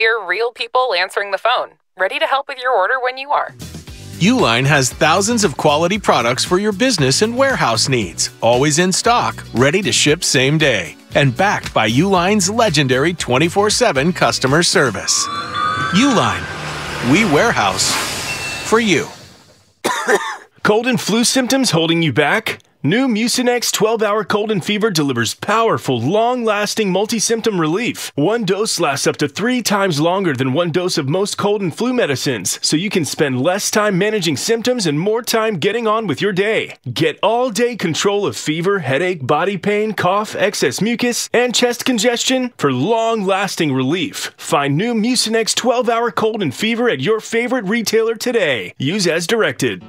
Hear real people answering the phone, ready to help with your order when you are. Uline has thousands of quality products for your business and warehouse needs, always in stock, ready to ship same day, and backed by Uline's legendary 24/7 customer service. Uline, we warehouse for you. Cold and flu symptoms holding you back? New Mucinex 12-hour cold and fever delivers powerful, long-lasting multi-symptom relief. One dose lasts up to 3 times longer than one dose of most cold and flu medicines, so you can spend less time managing symptoms and more time getting on with your day. Get all-day control of fever, headache, body pain, cough, excess mucus, and chest congestion for long-lasting relief. Find new Mucinex 12-hour cold and fever at your favorite retailer today. Use as directed.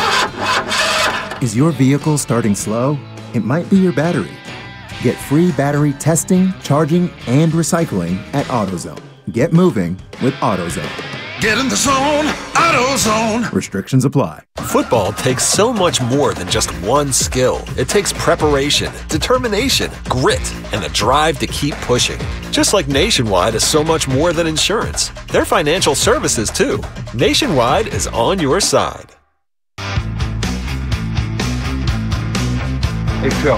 Is your vehicle starting slow? It might be your battery. Get free battery testing, charging, and recycling at AutoZone. Get moving with AutoZone. Get in the zone, AutoZone. Restrictions apply. Football takes so much more than just one skill. It takes preparation, determination, grit, and the drive to keep pushing. Just like Nationwide is so much more than insurance. They're financial services too. Nationwide is on your side. Hey, Phil,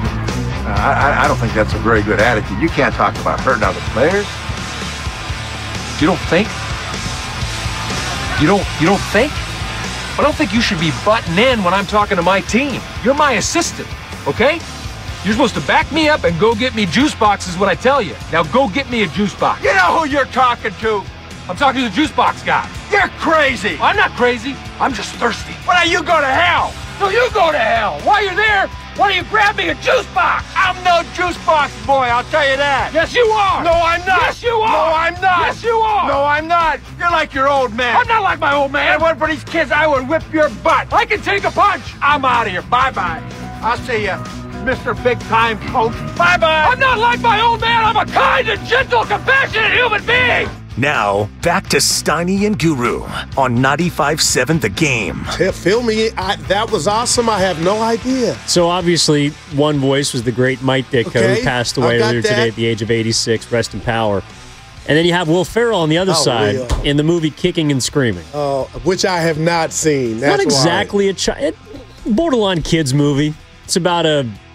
I don't think that's a very good attitude. You can't talk about hurting other players. You don't think? You don't think? I don't think you should be butting in when I'm talking to my team. You're my assistant, okay? You're supposed to back me up and go get me juice boxes when I tell you. Now go get me a juice box. You know who you're talking to? I'm talking to the juice box guy. You're crazy. I'm not crazy. I'm just thirsty. Well, now you go to hell. No, you go to hell. While you're there, why don't you grab me a juice box? I'm no juice box boy, I'll tell you that. Yes, you are. No, I'm not. Yes, you are. No, I'm not. Yes, you are. No, I'm not. You're like your old man. I'm not like my old man. If it wasn't for these kids, I would whip your butt. I can take a punch. I'm out of here. Bye-bye. I'll see you, Mr. Big Time Coach. Bye-bye. I'm not like my old man. I'm a kind and gentle, compassionate human being. Now, back to Steiny and Guru on 95.7 The Game. Fill me in. That was awesome. I have no idea. So obviously, one voice was the great Mike Ditka, who passed away earlier today at the age of 86. Rest in power. And then you have Will Ferrell on the other side in the movie Kicking and Screaming. Which I have not seen. That's not exactly a borderline kids movie. It's about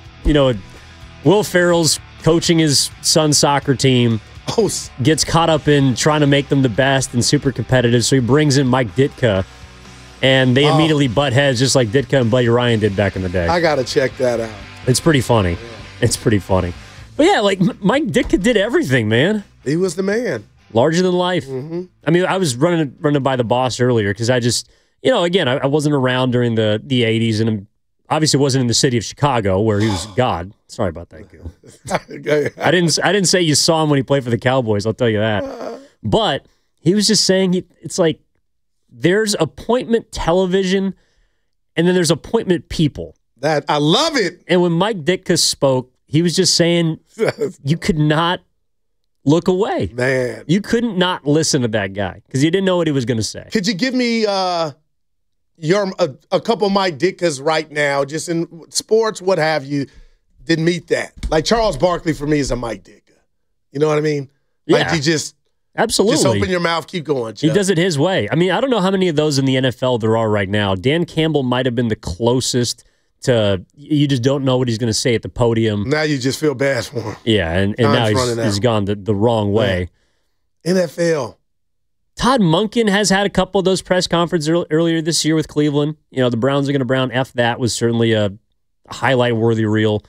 Will Ferrell's coaching his son's soccer team. Gets caught up in trying to make them the best and super competitive, so he brings in Mike Ditka, and they immediately butt heads just like Ditka and Buddy Ryan did back in the day. I got to check that out. It's pretty funny. Yeah. It's pretty funny. But yeah, like Mike Ditka did everything, man. He was the man. Larger than life. Mm-hmm. I mean, I was running by the boss earlier because I just, again, I wasn't around during the 80s, and obviously wasn't in the city of Chicago where he was God. Sorry about that, Gil. I didn't say you saw him when he played for the Cowboys, I'll tell you that. But he was just saying it's like there's appointment television and then there's appointment people. That I love it. And when Mike Ditka spoke, he was just saying you could not look away. Man. You couldn't not listen to that guy because you didn't know what he was going to say. Could you give me a couple Mike Ditkas right now, just in sports, what have you, didn't meet that? Like Charles Barkley for me is a Mike Ditka. You know what I mean? Like Yeah. you just Absolutely. Just open your mouth, keep going, Chuck. He does it his way. I mean, I don't know how many of those in the NFL there are right now. Dan Campbell might have been the closest to, you just don't know what he's going to say at the podium. Now you just feel bad for him. Yeah, and now he's gone the wrong way. Yeah. NFL. Todd Monken has had a couple of those press conferences earlier this year with Cleveland. The Browns are going to Brown. F that was certainly a highlight-worthy reel.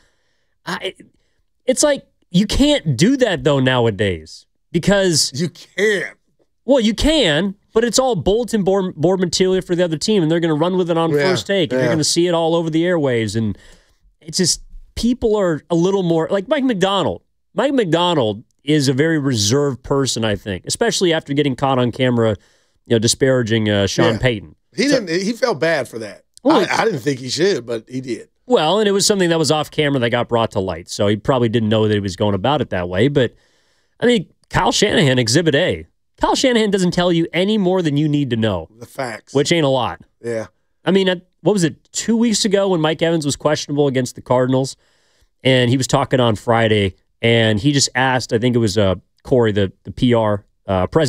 It's like you can't do that, though, nowadays. Because you can't. Well, you can, but it's all bulletin board material for the other team, and they're going to run with it on first take, and you're going to see it all over the airwaves. And it's just people are a little more like Mike Macdonald. Mike Macdonald is a very reserved person, I think, especially after getting caught on camera, disparaging Sean Payton. He felt bad for that. Well, I didn't think he should, but he did. Well, and it was something that was off camera that got brought to light, so he probably didn't know that he was going about it that way. But I mean, Kyle Shanahan, Exhibit A. Kyle Shanahan doesn't tell you any more than you need to know. The facts. Which ain't a lot. Yeah. I mean, what was it, 2 weeks ago when Mike Evans was questionable against the Cardinals? And he was talking on Friday, and he just asked, I think it was Corey, the PR President